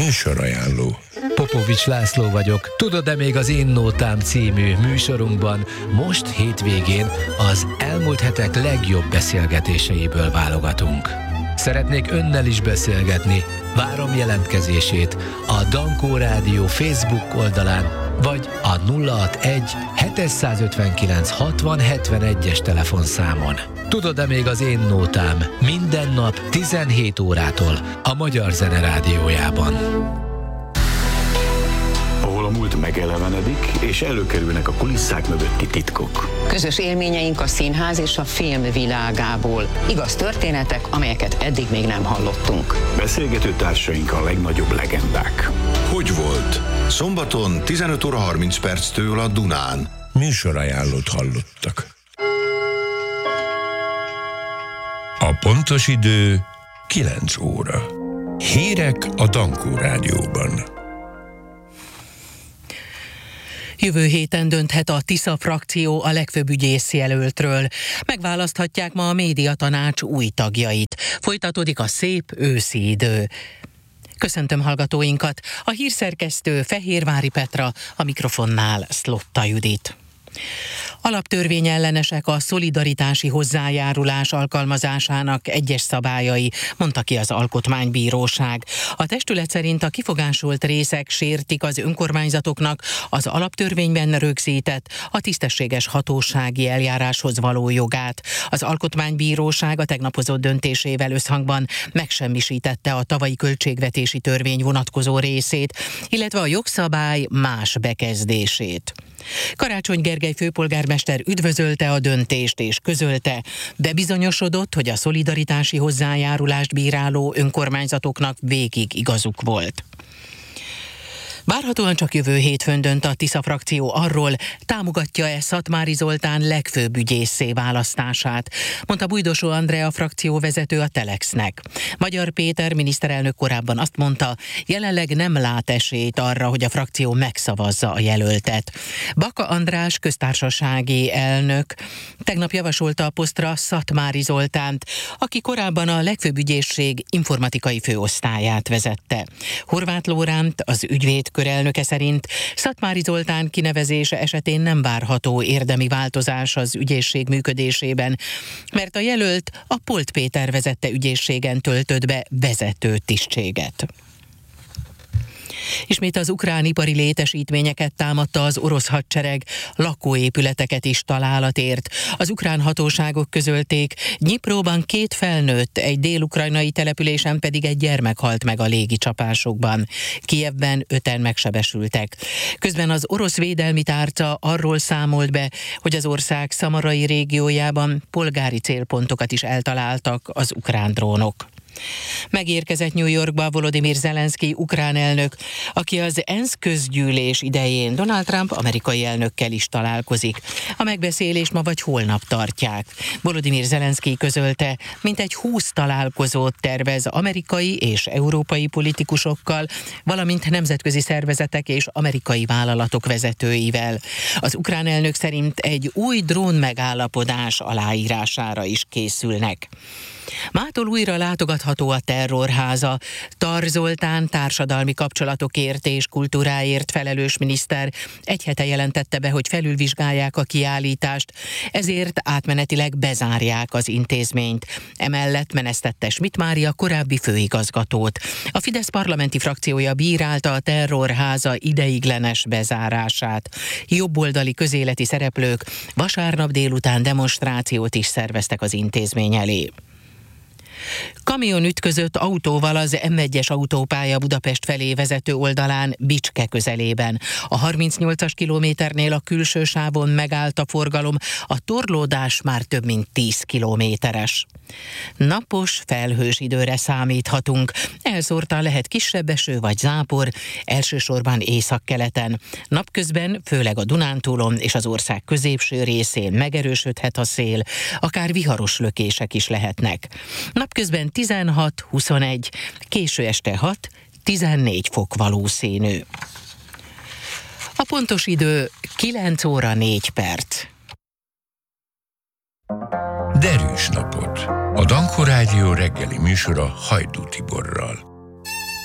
Műsorajánló. Popovics László vagyok. Tudod-e még az Én Nótám című műsorunkban most hétvégén az elmúlt hetek legjobb beszélgetéseiből válogatunk. Szeretnék önnel is beszélgetni. Várom jelentkezését a Dankó Rádió Facebook oldalán, vagy a 061 759 60 71-es telefonszámon. Tudod-e még az Én Nótám minden nap 17 órától a Magyar Zene Rádiójában. Ahol a múlt megelevenedik, és előkerülnek a kulisszák mögötti titkok. Közös élményeink a színház és a film világából. Igaz történetek, amelyeket eddig még nem hallottunk. Beszélgető társaink a legnagyobb legendák. Hogy volt? Szombaton 15 óra 30 perctől a Dunán. Műsorajánlót hallottak. A pontos idő 9 óra. Hírek a Dankó Rádióban. Jövő héten dönthet a Tisza frakció a legfőbb ügyészjelöltről. Megválaszthatják ma a médiatanács új tagjait. Folytatódik a szép őszi idő. Köszöntöm hallgatóinkat. A hírszerkesztő Fehérvári Petra, a mikrofonnál Szlotta Judit. Alaptörvényellenesek a szolidaritási hozzájárulás alkalmazásának egyes szabályai, mondta ki az Alkotmánybíróság. A testület szerint a kifogásolt részek sértik az önkormányzatoknak az alaptörvényben rögzített, a tisztességes hatósági eljáráshoz való jogát. Az Alkotmánybíróság a tegnap hozott döntésével összhangban megsemmisítette a tavalyi költségvetési törvény vonatkozó részét, illetve a jogszabály más bekezdését. Karácsony Gergely főpolgármester üdvözölte a döntést és közölte, bebizonyosodott, hogy a szolidaritási hozzájárulást bíráló önkormányzatoknak végig igazuk volt. Várhatóan csak jövő hétfőn dönt a Tisza frakció arról, támogatja-e Szatmári Zoltán legfőbb ügyésszé választását, mondta Bújdosó Andrea frakcióvezető a Telexnek. Magyar Péter miniszterelnök korábban azt mondta, jelenleg nem lát esélyt arra, hogy a frakció megszavazza a jelöltet. Baka András köztársasági elnök tegnap javasolta a posztra Szatmári Zoltánt, aki korábban a legfőbb ügyészség informatikai főosztályát vezette. Horváth Lóránt, az ügyvédkör elnöke szerint Szatmári Zoltán kinevezése esetén nem várható érdemi változás az ügyészség működésében, mert a jelölt a Polt Péter vezette ügyészségen töltött be vezető tisztséget. Ismét az ukrán ipari létesítményeket támadta az orosz hadsereg, lakóépületeket is találat ért. Az ukrán hatóságok közölték, Dnyipróban 2 felnőtt, egy dél-ukrajnai településen pedig egy gyermek halt meg a légicsapásokban. Kijevben 5-en megsebesültek. Közben az orosz védelmi tárca arról számolt be, hogy az ország szamarai régiójában polgári célpontokat is eltaláltak az ukrán drónok. Megérkezett New Yorkba Volodymyr Zelenszkij ukrán elnök, aki az ENSZ közgyűlés idején Donald Trump amerikai elnökkel is találkozik. A megbeszélést ma vagy holnap tartják. Volodymyr Zelenszkij közölte, mintegy 20 találkozót tervez amerikai és európai politikusokkal, valamint nemzetközi szervezetek és amerikai vállalatok vezetőivel. Az ukrán elnök szerint egy új drón megállapodás aláírására is készülnek. Mától újra látogatható a Terrorháza. Tar Zoltán társadalmi kapcsolatokért és kultúráért felelős miniszter egy hete jelentette be, hogy felülvizsgálják a kiállítást, ezért átmenetileg bezárják az intézményt. Emellett menesztette Schmidt Mária korábbi főigazgatót. A Fidesz parlamenti frakciója bírálta a Terrorháza ideiglenes bezárását. Jobboldali közéleti szereplők vasárnap délután demonstrációt is szerveztek az intézmény elé. Kamion ütközött autóval az M1-es autópálya Budapest felé vezető oldalán Bicske közelében. A 38-as kilométernél a külső sávon megállt a forgalom, a torlódás már több mint 10 kilométeres. Napos, felhős időre számíthatunk. Elszórtan lehet kisebb eső vagy zápor, elsősorban északkeleten. Napközben, főleg a Dunántúlon és az ország középső részén megerősödhet a szél, akár viharos lökések is lehetnek. Napközben 16-21, késő este 6-14 fok valószínű. A pontos idő 9 óra 4 perc. Derűs napot! A Dankó Rádió reggeli műsora Hajdú Tiborral.